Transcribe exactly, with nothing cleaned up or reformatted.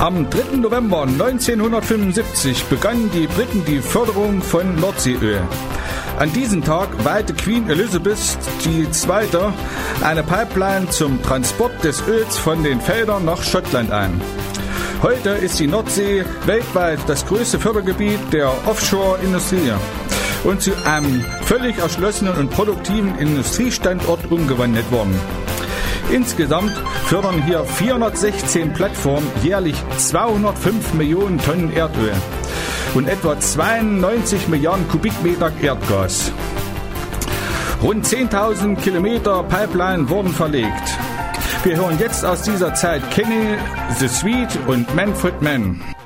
Am dritter November neunzehnhundertfünfundsiebzig begannen die Briten die Förderung von Nordseeöl. An diesem Tag weihte Queen Elizabeth die Zweite eine Pipeline zum Transport des Öls von den Feldern nach Schottland ein. Heute ist die Nordsee weltweit das größte Fördergebiet der Offshore-Industrie und zu einem völlig erschlossenen und produktiven Industriestandort umgewandelt worden. Insgesamt fördern hier vierhundertsechzehn Plattformen jährlich zweihundertfünf Millionen Tonnen Erdöl und etwa zweiundneunzig Milliarden Kubikmeter Erdgas. Rund zehntausend Kilometer Pipeline wurden verlegt. Wir hören jetzt aus dieser Zeit Kenny, The Sweet und Manfred Mann.